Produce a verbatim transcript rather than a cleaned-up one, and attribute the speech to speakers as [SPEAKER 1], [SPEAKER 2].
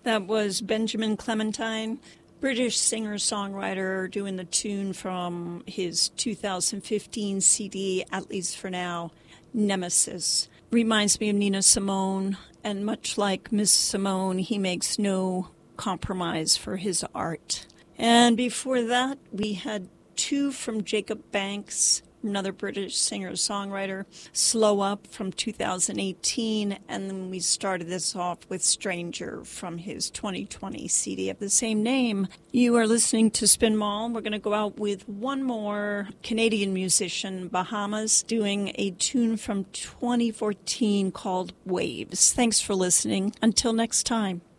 [SPEAKER 1] That was Benjamin Clementine, British singer-songwriter, doing the tune from his two thousand fifteen C D, At Least for Now, Nemesis. Reminds me of Nina Simone, and much like Miss Simone, he makes no compromise for his art. And before that, we had two from Jacob Banks, another British singer-songwriter, Slow Up from two thousand eighteen, and then we started this off with Stranger from his twenty twenty C D of the same name. You are listening to Spin Mall. We're going to go out with one more Canadian musician, Bahamas, doing a tune from twenty fourteen called Waves. Thanks for listening. Until next time.